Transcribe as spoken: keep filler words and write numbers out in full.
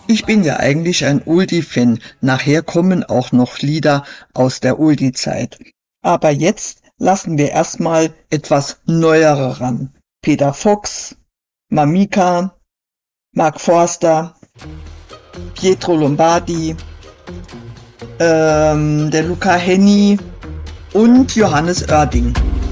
Ich bin ja eigentlich ein Oldie-Fan. Nachher kommen auch noch Lieder aus der Oldie-Zeit. Aber jetzt lassen wir erstmal etwas Neuere ran. Peter Fox, Mamika, Mark Forster, Pietro Lombardi, ähm, der Luca Hänni und Johannes Oerding.